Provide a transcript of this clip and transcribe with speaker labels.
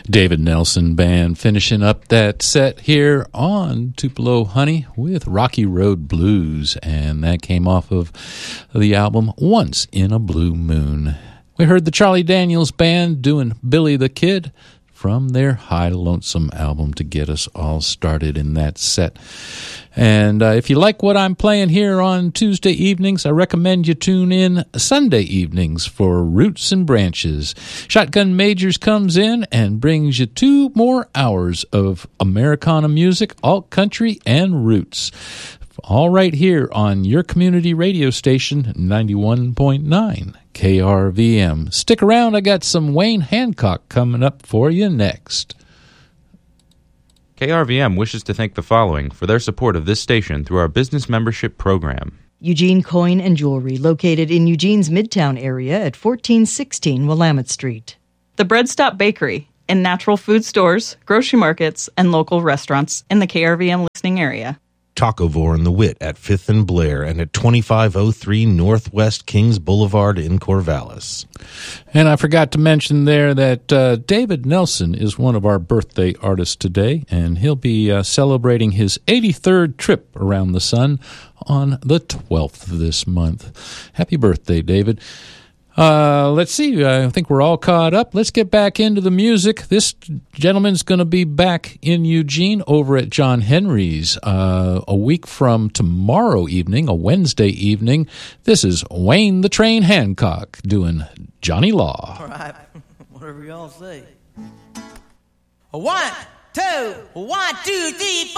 Speaker 1: David Nelson Band finishing up that set here on Tupelo Honey with Rocky Road Blues, and that came off of the album Once in a Blue Moon. We heard the Charlie Daniels Band doing Billy the Kid from their High Lonesome album to get us all started in that set. And if you like what I'm playing here on Tuesday evenings, I recommend you tune in Sunday evenings for Roots and Branches. Shotgun Majors comes in and brings you 2 more hours of Americana music, alt country, and roots. All right here on your community radio station, 91.9 KRVM. Stick around, I got some Wayne Hancock coming up for you next.
Speaker 2: KRVM wishes to thank the following for their support of this station through our business membership program.
Speaker 3: Eugene Coin and Jewelry, located in Eugene's Midtown area at 1416 Willamette Street.
Speaker 4: The Bread Stop Bakery, in natural food stores, grocery markets, and local restaurants in the KRVM listening area.
Speaker 5: Tacovore and the Wit at 5th and Blair and at 2503 Northwest Kings Boulevard in Corvallis.
Speaker 1: And I forgot to mention there that David Nelson is one of our birthday artists today, and he'll be celebrating his 83rd trip around the sun on the 12th of this month. Happy birthday, David. Let's see. I think we're all caught up. Let's get back into the music. This gentleman's going to be back in Eugene over at John Henry's a week from tomorrow evening, a Wednesday evening. This is Wayne the Train Hancock doing Johnny Law.
Speaker 6: All right. Whatever y'all say. 1, 2, 1, 2, 3, 4.